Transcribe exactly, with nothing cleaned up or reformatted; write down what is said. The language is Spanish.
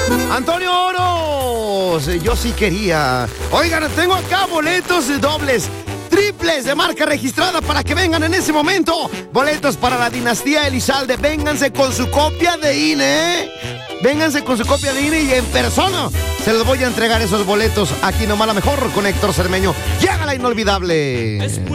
Antonio Oros, yo sí quería. Oigan, tengo acá boletos dobles, triples de marca registrada para que vengan en ese momento. Boletos para la dinastía Elizalde. Vénganse con su copia de I N E, ¿eh? Vénganse con su copia de I N E y en persona se los voy a entregar esos boletos. Aquí nomás la mejor con Héctor Cermeño. Llega la inolvidable.